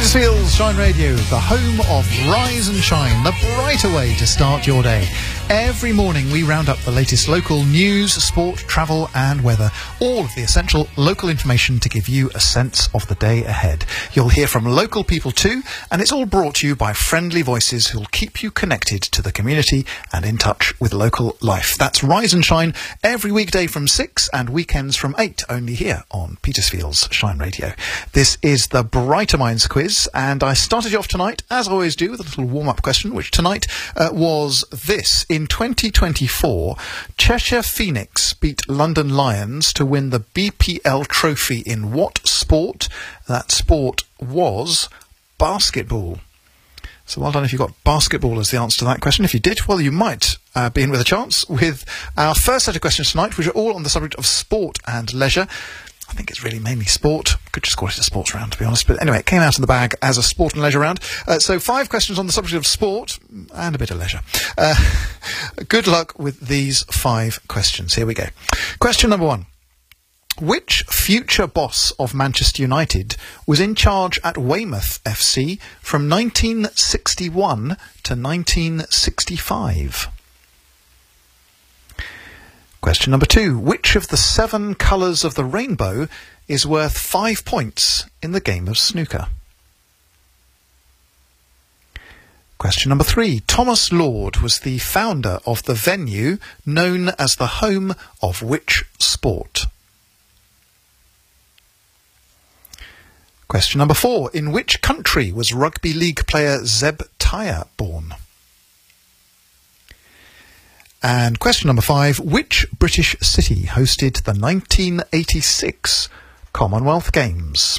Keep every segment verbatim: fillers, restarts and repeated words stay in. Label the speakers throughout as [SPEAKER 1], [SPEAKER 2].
[SPEAKER 1] Petersfield's Shine Radio, the home of Rise and Shine, the brighter way to start your day. Every morning we round up the latest local news, sport, travel and weather. All of the essential local information to give you a sense of the day ahead. You'll hear from local people too, and it's all brought to you by friendly voices who'll keep you connected to the community and in touch with local life. That's Rise and Shine every weekday from six and weekends from eight, only here on Petersfield's Shine Radio. This is the Brighter Minds quiz, and I started you off tonight, as I always do, with a little warm-up question, which tonight uh, was this. In twenty twenty-four, Cheshire Phoenix beat London Lions to win the B P L trophy in what sport? That sport was basketball. So well done if you got basketball as the answer to that question. If you did, well, you might uh, be in with a chance with our first set of questions tonight, which are all on the subject of sport and leisure. I think it's really mainly sport. Could just call it a sports round, to be honest. But anyway, it came out of the bag as a sport and leisure round. Uh, so five questions on the subject of sport and a bit of leisure. Uh, good luck with these five questions. Here we go. Question number one. Which future boss of Manchester United was in charge at Weymouth F C from nineteen sixty-one to nineteen sixty-five? Question number two. Which of the seven colours of the rainbow is worth five points in the game of snooker? Question number three. Thomas Lord was the founder of the venue known as the home of which sport? Question number four. In which country was rugby league player Zeb Tyre born? And question number five, which British city hosted the nineteen eighty-six Commonwealth Games?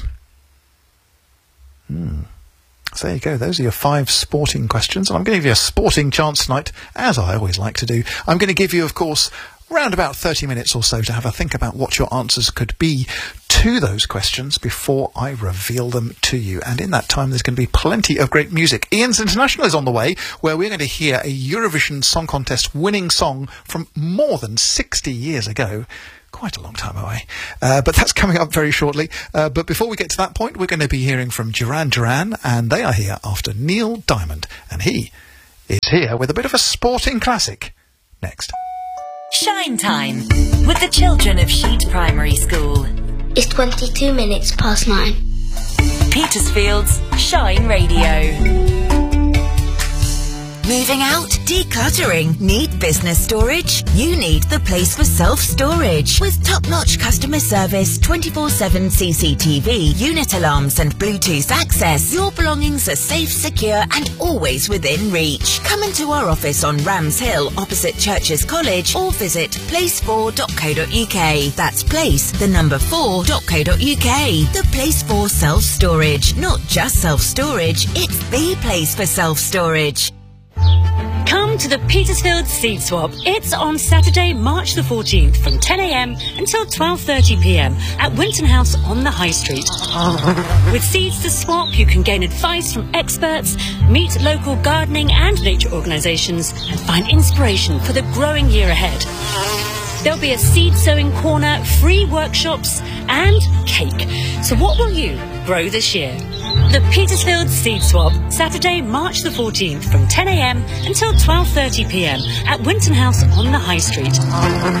[SPEAKER 1] Hmm. So there you go. Those are your five sporting questions. And I'm going to give you a sporting chance tonight, as I always like to do. I'm going to give you, of course, around about thirty minutes or so to have a think about what your answers could be to those questions before I reveal them to you. And in that time, there's going to be plenty of great music. Ian's International is on the way, where we're going to hear a Eurovision Song Contest winning song from more than sixty years ago. Quite a long time away. Uh, but that's coming up very shortly. Uh, but before we get to that point, we're going to be hearing from Duran Duran, and they are here after Neil Diamond. And he is here with a bit of a sporting classic next.
[SPEAKER 2] Shine Time with the children of Sheet Primary School.
[SPEAKER 3] It's twenty-two minutes past nine.
[SPEAKER 2] Petersfield's Shine Radio. Moving out? Decluttering? Need business storage? You need the place for self-storage. With top-notch customer service, twenty-four seven C C T V, unit alarms and Bluetooth access, your belongings are safe, secure and always within reach. Come into our office on Rams Hill opposite Churches College or visit place four dot co dot uk. That's place, the number four dot co dot uk. The place for self-storage. Not just self-storage, it's the place for self-storage.
[SPEAKER 4] Come to the Petersfield Seed Swap. It's on Saturday, March the fourteenth from ten a m until twelve thirty p m at Winton House on the High Street. With seeds to swap, you can gain advice from experts, meet local gardening and nature organisations and find inspiration for the growing year ahead. There'll be a seed sowing corner, free workshops and cake. So what will you grow this year? The Petersfield Seed Swap, Saturday, March the fourteenth from ten a m until twelve thirty p m at Winton House on the High Street.